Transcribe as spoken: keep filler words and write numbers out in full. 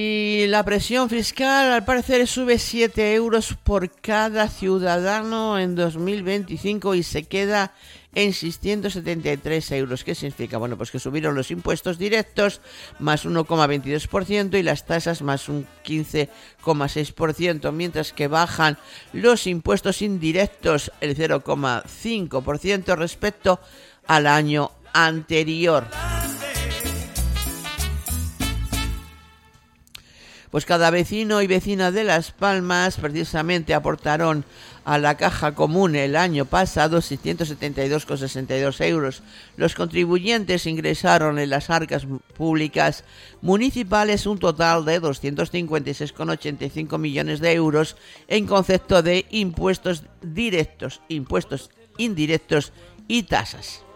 Y la presión fiscal al parecer sube siete euros por cada ciudadano en dos mil veinticinco y se queda en seiscientos setenta y tres euros. ¿Qué significa? Bueno, pues que subieron los impuestos directos más uno coma veintidós por ciento y las tasas más un quince coma seis por ciento, mientras que bajan los impuestos indirectos el cero coma cinco por ciento respecto al año anterior. Pues cada vecino y vecina de Las Palmas precisamente aportaron a la caja común el año pasado seiscientos setenta y dos coma sesenta y dos euros. Los contribuyentes ingresaron en las arcas públicas municipales un total de doscientos cincuenta y seis coma ochenta y cinco millones de euros en concepto de impuestos directos, impuestos indirectos y tasas.